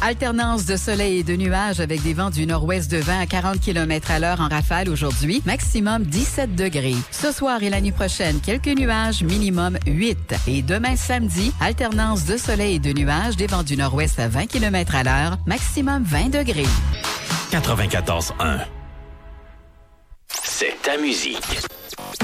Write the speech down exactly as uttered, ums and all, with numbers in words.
Alternance de soleil et de nuages avec des vents du nord-ouest de vingt à quarante kilomètres à l'heure en rafale aujourd'hui. Maximum dix-sept degrés. Ce soir et la nuit prochaine, quelques nuages, minimum huit. Et demain samedi, alternance de soleil et de nuages, des vents du nord-ouest à vingt kilomètres à l'heure. Maximum vingt degrés. quatre-vingt-quatorze un. C'est ta musique.